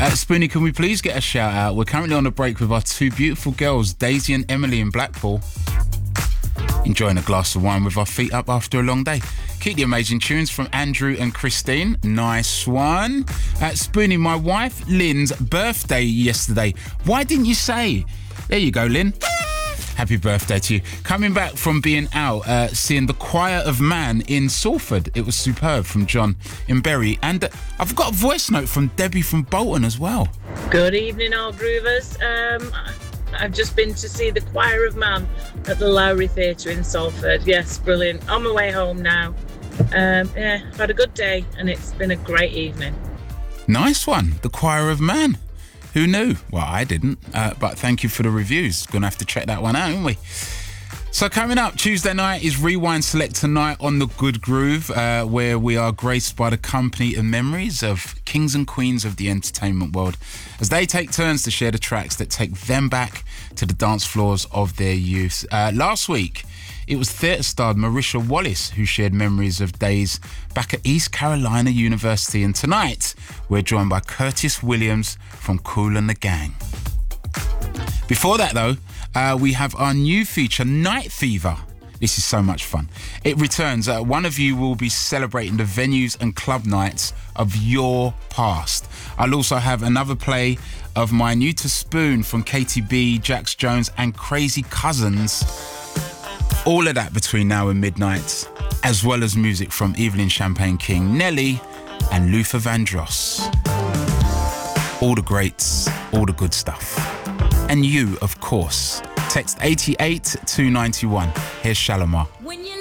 Spoonie, can we please get a shout out? We're currently on a break with our two beautiful girls, Daisy and Emily in Blackpool. Enjoying a glass of wine with our feet up after a long day. Keep the amazing tunes from Andrew and Christine. Nice one. Spoonie, my wife Lynn's birthday yesterday. Why didn't you say? There you go, Lynn. Happy birthday to you. Coming back from being out, seeing The Choir of Man in Salford. It was superb, from John in Bury. And I've got a voice note from Debbie from Bolton as well. Good evening, all groovers. I've just been to see The Choir of Man at the Lowry Theatre in Salford. Yes, brilliant. On my way home now. I've had a good day and it's been a great evening. Nice one. The Choir of Man. Who knew? Well, I didn't, but thank you for the reviews. Gonna have to check that one out, aren't we? So coming up Tuesday night is Rewind Select Tonight on The Good Groove, where we are graced by the company and memories of kings and queens of the entertainment world as they take turns to share the tracks that take them back to the dance floors of their youth. Last week, it was theatre star Marisha Wallace who shared memories of days back at East Carolina University. And tonight, we're joined by Curtis Williams from Kool and the Gang. Before that, though, we have our new feature, Night Fever. This is so much fun. It returns. One of you will be celebrating the venues and club nights of your past. I'll also have another play of my new to Spoon from KTB, Jax Jones and Crazy Cousins. All of that between now and midnight, as well as music from Evelyn Champagne King, Nelly and Luther Vandross. All the greats, all the good stuff. And you, of course. Text 88 291. Here's Shalimar.